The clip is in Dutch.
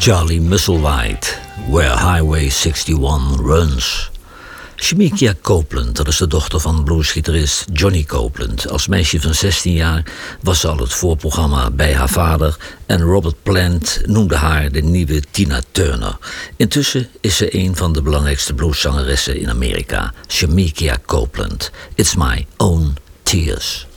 Charlie Musselwhite, Where Highway 61 Runs. Shemekia Copeland, dat is de dochter van bluesgitarist Johnny Copeland. Als meisje van 16 jaar was ze al het voorprogramma bij haar vader en Robert Plant noemde haar de nieuwe Tina Turner. Intussen is ze een van de belangrijkste blueszangeressen in Amerika. Shemekia Copeland. It's my own tears.